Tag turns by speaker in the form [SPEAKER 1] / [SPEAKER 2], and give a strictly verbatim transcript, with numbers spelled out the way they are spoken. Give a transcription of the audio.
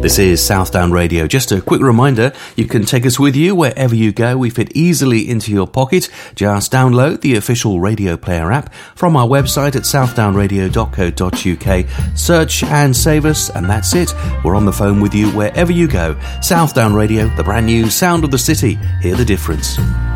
[SPEAKER 1] This is Southdown Radio. Just a quick reminder, you can take us with you wherever you go. We fit easily into your pocket. Just download the official Radio Player app from our website at southdown radio dot co dot uk. Search and save us, and that's it. We're on the phone with you wherever you go. Southdown Radio, the brand new sound of the city. Hear the difference.